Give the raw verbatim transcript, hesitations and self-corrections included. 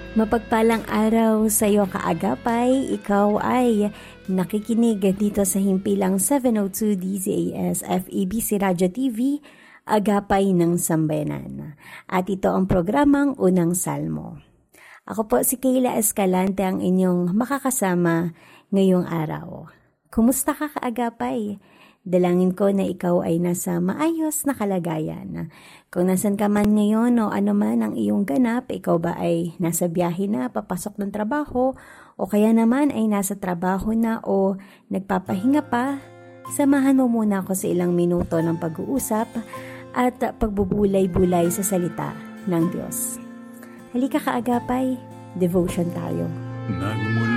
Mapagpalang araw sa iyo kaagapay, ikaw ay nakikinig dito sa himpilang seven oh two D Z A S F E B C Radio T V, Agapay ng Sambayanan. At ito ang programang Unang Salmo. Ako po si Kayla Escalante, ang inyong makakasama ngayong araw. Kumusta ka kaagapay? Dalangin ko na ikaw ay nasa maayos na kalagayan. Kung nasan ka man ngayon o ano man ang iyong ganap, ikaw ba ay nasa biyahe na, papasok ng trabaho, o kaya naman ay nasa trabaho na o nagpapahinga pa, samahan mo muna ako sa ilang minuto ng pag-uusap at pagbubulay-bulay sa salita ng Diyos. Halika kaagapay, devotion tayo. Nagmula